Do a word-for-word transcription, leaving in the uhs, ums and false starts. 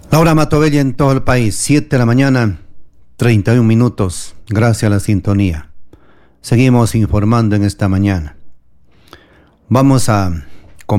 Laura Matovella en todo el país, siete de la mañana, treinta y un minutos. Gracias a la sintonía. Seguimos informando en esta mañana. Vamos a